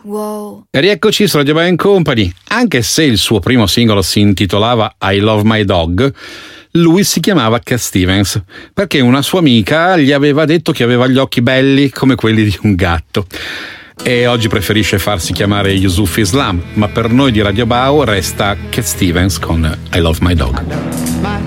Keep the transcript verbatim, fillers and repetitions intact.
Wow. E rieccoci su Radio Band Company. Anche se il suo primo singolo si intitolava I Love My Dog, lui si chiamava Cat Stevens perché una sua amica gli aveva detto che aveva gli occhi belli come quelli di un gatto. E oggi preferisce farsi chiamare Yusuf Islam, ma per noi di Radio Bao resta Cat Stevens con I Love My Dog.